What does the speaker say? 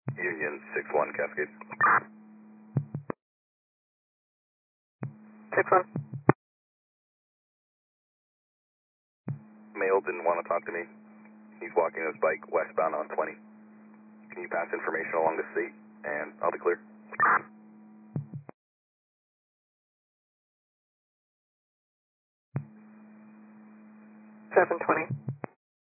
Union 6-1 Cascade. 6-1. Male didn't want to talk to me. He's walking his bike westbound on 20. Can you pass information along the seat, and I'll be clear. 720.